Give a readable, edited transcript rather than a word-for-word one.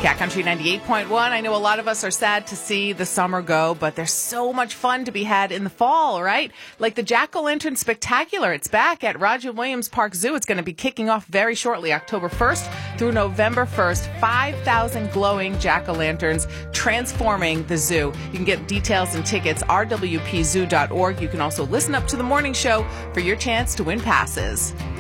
Cat Country 98.1. I know a lot of us are sad to see the summer go, but there's so much fun to be had in the fall, right? Like the Jack-O-Lantern Spectacular. It's back at Roger Williams Park Zoo. It's going to be kicking off very shortly, October 1st through November 1st. 5,000 glowing Jack-O-Lanterns transforming the zoo. You can get details and tickets, rwpzoo.org. You can also listen up to the morning show for your chance to win passes.